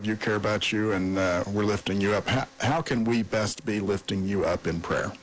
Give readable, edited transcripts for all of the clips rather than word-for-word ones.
You care about you, and we're lifting you up. How can we best be lifting you up in prayer?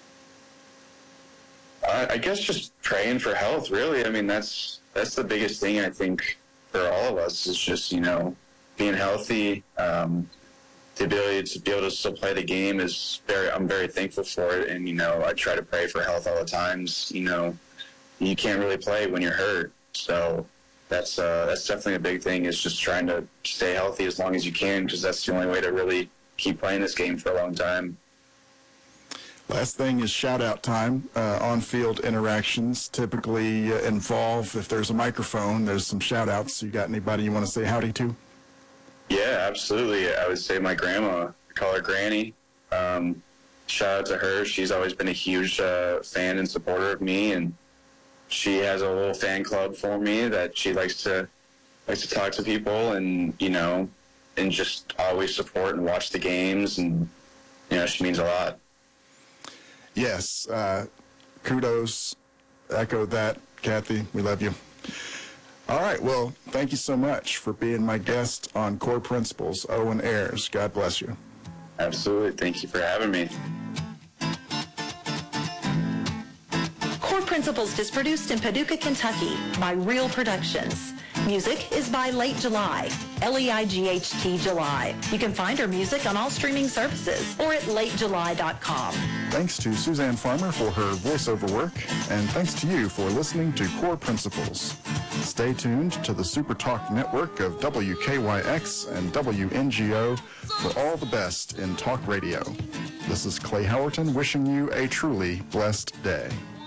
I guess just praying for health, really. I mean, that's the biggest thing, I think, for all of us is just, being healthy. The ability to be able to still play the game I'm very thankful for it. And, I try to pray for health all the times. You can't really play when you're hurt. So that's definitely a big thing, is just trying to stay healthy as long as you can, because that's the only way to really keep playing this game for a long time. Last thing is shout-out time. On-field interactions typically involve, if there's a microphone, there's some shout-outs. You got anybody you want to say howdy to? Yeah, absolutely. I would say my grandma. I call her Granny. Shout out to her. She's always been a huge fan and supporter of me, and she has a little fan club for me that she likes to talk to people and, and just always support and watch the games, and, she means a lot. Yes, kudos, echo that, Kathy. We love you. All right, well, thank you so much for being my guest on Core Principles, Owen Ayers. God bless you. Absolutely. Thank you for having me. Core Principles is produced in Paducah, Kentucky by Real Productions. Music is by Late July, L-E-I-G-H-T July. You can find her music on all streaming services or at latejuly.com. Thanks to Suzanne Farmer for her voiceover work, and thanks to you for listening to Core Principles. Stay tuned to the Super Talk network of WKYX and WNGO for all the best in talk radio. This is Clay Howerton wishing you a truly blessed day.